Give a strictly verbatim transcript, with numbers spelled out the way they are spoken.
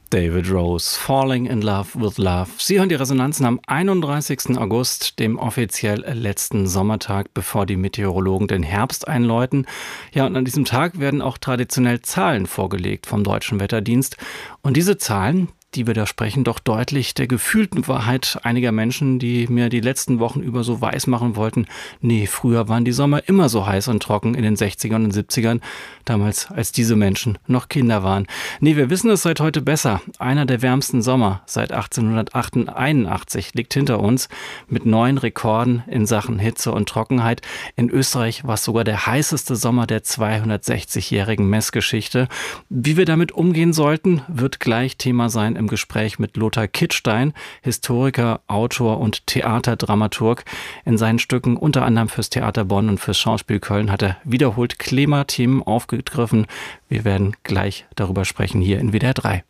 David Rose, Falling in Love with Love. Sie hören die Resonanzen am einunddreißigsten August, dem offiziell letzten Sommertag, bevor die Meteorologen den Herbst einläuten. Ja, und an diesem Tag werden auch traditionell Zahlen vorgelegt vom Deutschen Wetterdienst. Und diese Zahlen, die widersprechen doch deutlich der gefühlten Wahrheit einiger Menschen, die mir die letzten Wochen über so weismachen wollten, nee, früher waren die Sommer immer so heiß und trocken in den sechzigern und siebzigern, damals als diese Menschen noch Kinder waren. Nee, wir wissen es seit heute besser. Einer der wärmsten Sommer seit achtzehnhunderteinundachtzig liegt hinter uns mit neuen Rekorden in Sachen Hitze und Trockenheit. In Österreich war es sogar der heißeste Sommer der zweihundertsechzigjährigen Messgeschichte. Wie wir damit umgehen sollten, wird gleich Thema sein im Gespräch mit Lothar Kittstein, Historiker, Autor und Theaterdramaturg. In seinen Stücken, unter anderem fürs Theater Bonn und fürs Schauspiel Köln, hat er wiederholt Klimathemen aufgegriffen. Wir werden gleich darüber sprechen hier in W D R drei.